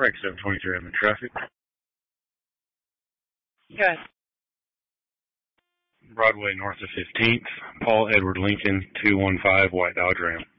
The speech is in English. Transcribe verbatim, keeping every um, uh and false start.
Break seven twenty-three, I'm in traffic. Good. Broadway north of fifteenth, Paul Edward Lincoln, two one five, White Dodge Ram.